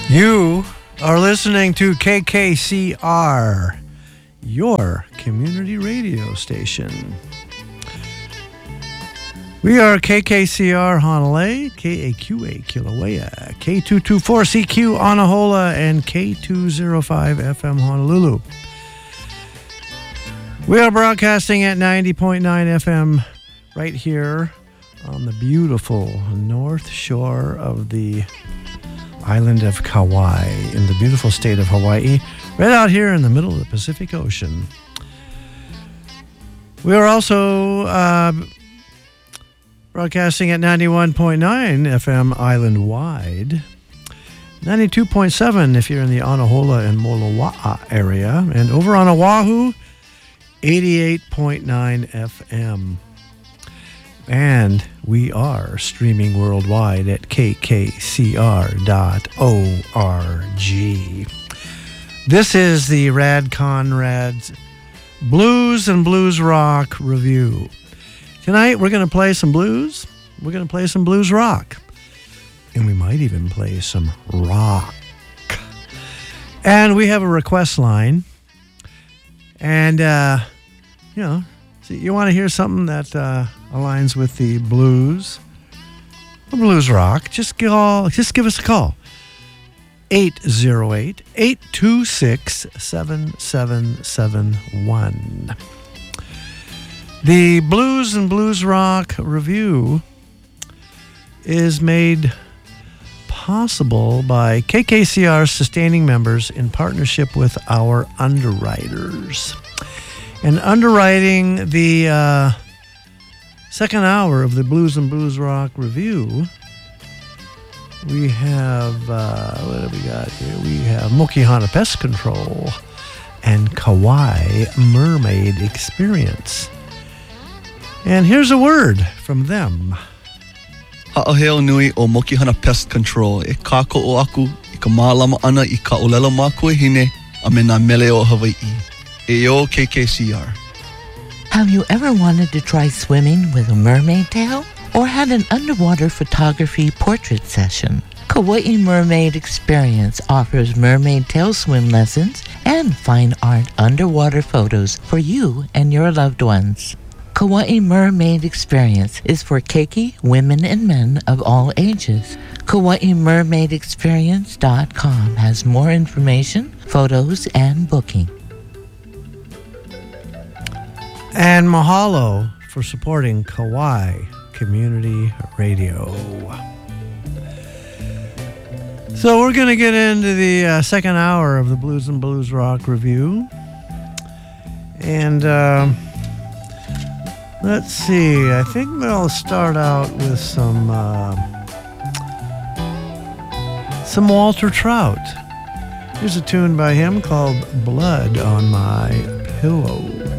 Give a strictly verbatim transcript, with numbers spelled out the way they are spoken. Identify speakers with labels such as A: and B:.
A: You are listening to K K C R, your community radio station. We are K K C R Honolulu, K A Q A Kilauea, K two twenty-four C Q Anahola, and K two oh five F M Honolulu. We are broadcasting at ninety point nine F M right here on the beautiful north shore of the island of Kauai in the beautiful state of Hawaii, right out here in the middle of the Pacific Ocean. We are also uh, broadcasting at ninety-one point nine F M island-wide, ninety-two point seven if you're in the Anahola and Moloa'a area, and over on Oahu, eighty-eight point nine F M. And we are streaming worldwide at K K C R dot org. This is the Rad Conrad's Blues and Blues Rock Review. Tonight we're going to play some blues, we're going to play some blues rock, and we might even play some rock. And we have a request line. And, uh, you know, so you want to hear something that uh, aligns with the blues, or blues rock, just call, just give us a call. eight oh eight, eight two six, seven seven seven one. The Blues and Blues Rock Review is made possible by K K C R sustaining members in partnership with our underwriters. And underwriting the uh, second hour of the Blues and Blues Rock Review, we have, uh, what do we got here? We have Mokihana Pest Control and Kauai Mermaid Experience. And here's a word from them.
B: Ha'aheo nui o Mokihana Pest Control. E kako o aku, i ka mālama ana i ka olelo mākua hine, a me nā mele o Hawaii. Ayo K K C R.
C: Have you ever wanted to try swimming with a mermaid tail? Or had an underwater photography portrait session? Kauai Mermaid Experience offers mermaid tail swim lessons and fine art underwater photos for you and your loved ones. Kauai Mermaid Experience is for keiki women and men of all ages. Kauai Mermaid Experience dot com has more information, photos, and booking.
A: And mahalo for supporting Kauai Community Radio. So we're going to get into the uh, second hour of the Blues and Blues Rock Review. And uh, let's see, I think we'll start out with some, uh, some Walter Trout. Here's a tune by him called Blood on My Pillow.